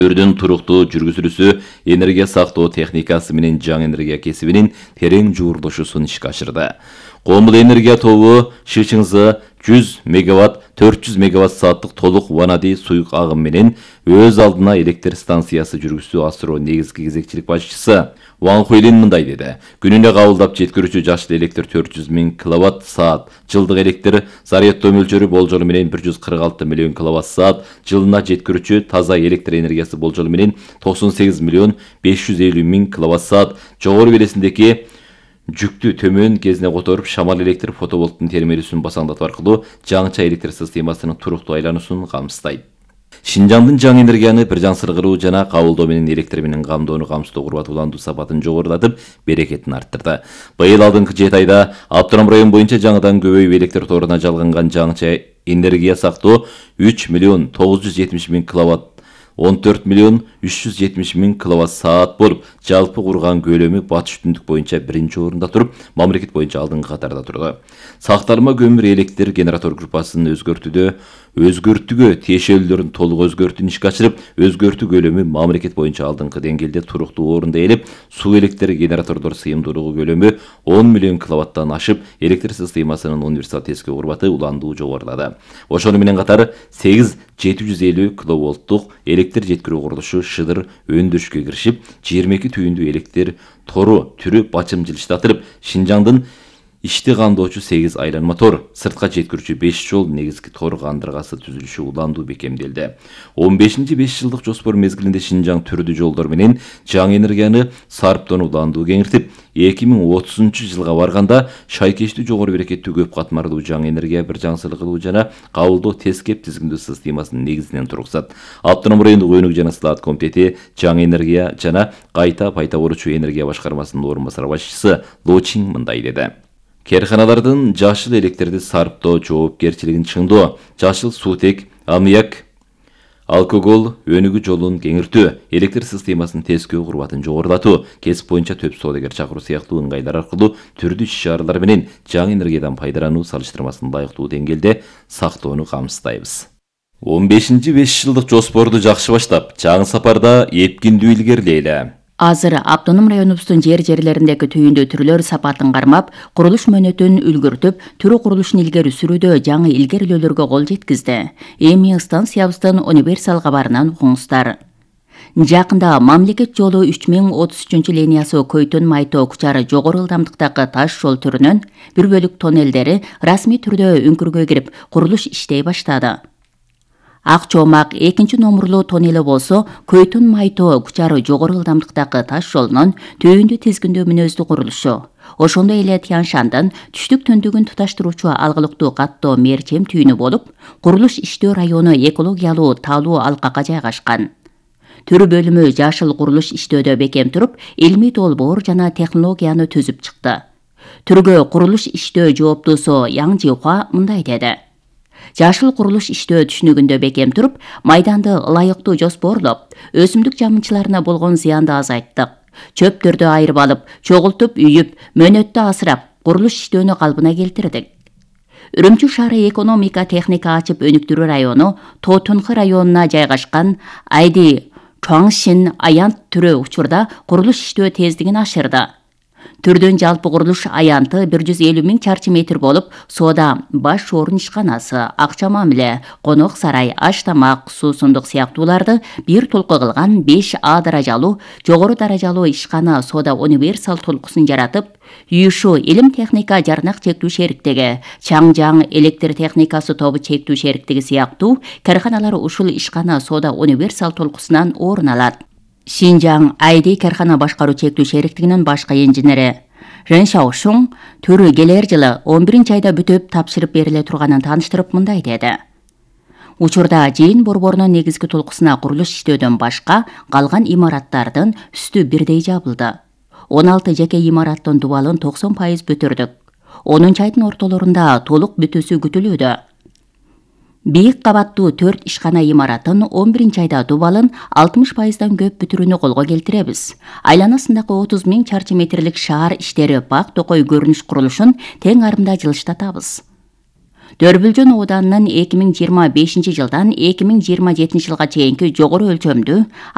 Өрдүн туруктуу жүргүзүлүүсү энергия сактоо техникасы менен жаңы энергия кесибинин терең жуурдушуусун ишке ашырды. Коомдук энергия тобу ШЧНЗ 100 мегаватт 400 мегаватт сааттык толук ванади суюк агым менен өз алдына электр станциясы жүргүзүү асыруу негизги кезекчилик башчысы Ван Хуйлин мындай деди. Күнүнө кабылдап жеткирүүчү жашыл электр 400 миң киловатт саат, жылдык электр заряддоо мөлчөрү болжолу менен 146 миллион киловатт саат, жылына жеткирүүчү таза электр энергиясы болжолу менен 98 миллион 550 миң киловатт саат, жогору белесиндеги жүктү төмөн кезине которуп шамал электр фотоволттун термелүүсүн басаңдатуу аркылуу жаңыча электр системасынын туруктуу айлануусун камсыздайт. Шинжаңдын жаңы энергияны бир жансыргыруу жана кабылдоо менен электр менен камдоону камсыздоо курбатууландуу сапатын жогорулатып, берекетин арттырды. Быйыл алдыңкы 7 айда Автоном район боюнча жаңыдан көбөйүп электр торуна жалганган жаңыча энергия сактоо 3 миллион 970 миң киловатт 14 миллион 370 миң киловатт саат болуп, жалпы курган көлөмү батыш түндүк боюнча биринчи орунда туруп, мамлекет боюнча алдыңкы катарда турду. Сакталма көмүр электр генератор группасын өзгөртүүгө тиешелүүлөрүн толук өзгөртүүнү ишке ашырып, өзгөртүү көлөмү мамлекет боюнча алдыңкы деңгээлде туруктуу орунда ээлеп, суу электр генератордор сыйымдуулугу көлөмү 10 миллион киловаттан ашып, электр системасынын универсал тескөө курбаты уландуу жогорулады. Ошону менен катар 8 750 киловолттук электр жеткирүү курулушу шыдыр өндүрүшкө киришип, 22 түйүндүү электр тору түрү бачым жылыштатылып, Шинжаңдын ишти кандоочу 8 айланма тор, сыртка жеткирүүчү 5 жол негизги тор кандыргасы түзүлүшү уландуу бекемделди. 15-5 жылдык жоспор мезгилинде Шинжаң түрдүү жолдор менен жаңы энергияны сарптоону уландуу кеңиртип, 2030-жылга барганда шайкештүү жогору берекеттүү көп катмарлуу жаңы энергия бир жансыргылуу жана кабылдоо тескеп тизгиндөө системасынын негизинен тургузат. Автоном райондук өнүк жана слаат комитети жаңы энергия жана кайта пайда болуучу энергия башкармасынын орун басар башчысы Лочин мындай деди. Керканалардын жашыл электрди сарптоо жоопкерчилигин чыңдоо, жашыл суутек, аммиак, алкогол өнүгүү жолун кеңиртүү, электр системасынын тескөө курбатын жогорулатуу, кесип боюнча төп соодагер чакыруу сыяктуу ыңгайлар аркылуу түрдүү иш-чаралар менен жаңы энергиядан пайдалануу салыштырмасын лайыктуу деңгээлде сактоону камсыздайбыз. 15-5 жылдык жоспорду жакшы баштап, жаңы сапарда эпкиндүү илгерилейли. Азыр Автоном районубуздун жер-жерлериндеги түйүндүү түрлөр сапатын кармап, курулуш мөөнөтүн үлгүртүп, түрүү курулушун илгери сүрүүдө жаңы илгерилөөлөргө кол жеткизди. Эми станциябыздын универсал кабарынан угуңуздар. Жакында мамлекет жолу 3033 линиясы Көйтөн Майтоо Кучары жогору ылдамдыктагы таш жол түрүнөн бир бөлүк тоннелдери расмий түрдө үңкүргө кирип, курулуш иштей баштады. Ак Чомак экинчи номурлуу тоннели болсо, Көйтөн Майтоо Кучары жогору ылдамдыктагы таш жолунун түйүндүү тизгиндөө мүнөздүү курулушу. Ошондой эле Тяншандын түштүк төндүгүн туташтыруучу алгылыктуу каттоо мерчем түйүнү болуп, курулуш иштөө району экологиялуу таалуу алкакка жайгашкан. Түрүү бөлүмү жашыл курулуш иштөөдө бекем туруп, илмий долбоор жана технологияны түзүп чыкты. Түргө курулуш иштөө жооптуусу Яң Жихуа мындай деди. Жашыл курулуш иштөө түшүнүгүндө бекем туруп, майданды ылайыктуу жоспорлоп, өсүмдүк жамынчыларына болгон зыянды азайттык. Чөптөрдү айырып алып, чогултуп үйүп, мөөнөттө асырап, курулуш иштөөнү калпына келтирдик. Үрүмчү шаары экономика техника ачып өнүктүрүү району Тотунхы районуна жайгашкан Айди Чоңшин аянт түрү учурда курулуш иштөө тездигин ашырды. Түрдүн жалпы курулуш аянты 150 миң чарчы метр болуп, соода баш орун ишканасы, акча мамиле, конок сарай, аш тамак, суусундук сыяктууларды бир толку кылган 5 А даражалуу, жогору даражалуу ишкана соода универсал толкусын жаратып, Юшу илим техника жарнак чектүү шериктиги, Чаңжаң электр техникасы тобу чектүү шериктиги сыяктуу карканалар ушул ишкана соода универсал толкусунан орун алат. Шинжаң Айди каркана башкаруу чектүү шериктигинин башкы инженери Рен Шаошун түрү келер жылы 11 айда бүтүп тапшырып бериле турганын тааныштырып мындай деди. Учурда жыйын борборунун негизги толкусуна курулуш иштөөдөн башка калган имараттардын үстү бирдей жабылды. 16 жеке имараттын дубалын 90% бүтүрдүк. 10 айдын ортолорунда толук бүтүүсү күтүлүүдө. Бийик кабаттуу 4 ишкана имаратын 11 айда дубалын 60%дан көп бүтүрүүнү колго келтиребиз. Айланасындагы 30 миң чарчы метрлик шаар иштери бак токой көрүнүш курулушун тең арымда жылыштатабыз. Дөрбүлжөн ооданынын 2025 жылдан 2027 жылга чейинки жогору өлчөмдүү